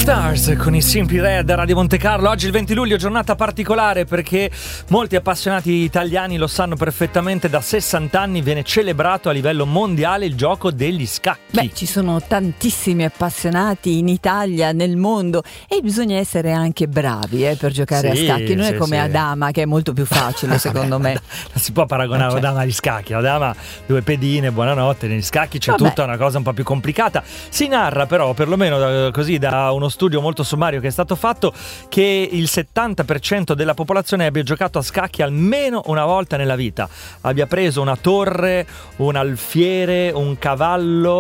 Stars con i Simply Red a Radio Monte Carlo. Oggi il 20 luglio, giornata particolare perché molti appassionati italiani lo sanno perfettamente, da 60 anni viene celebrato a livello mondiale il gioco degli scacchi. Beh, ci sono tantissimi appassionati in Italia, nel mondo, e bisogna essere anche bravi per giocare a scacchi. Non è come a dama, che è molto più facile secondo me. Non si può paragonare a dama agli scacchi. La dama, due pedine, buonanotte. Negli scacchi c'è tutta una cosa un po' più complicata. Si narra però, perlomeno così da uno studio molto sommario che è stato fatto, che il 70% della popolazione abbia giocato a scacchi almeno una volta nella vita, abbia preso una torre, un alfiere, un cavallo